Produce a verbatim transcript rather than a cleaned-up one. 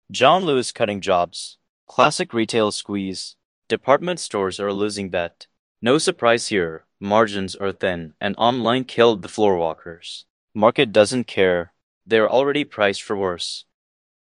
John Lewis cutting jobs. Classic retail squeeze. Department stores are losing bet. No surprise here, margins are thin, and online killed the floorwalkers. Market doesn't care. They're already priced for worse.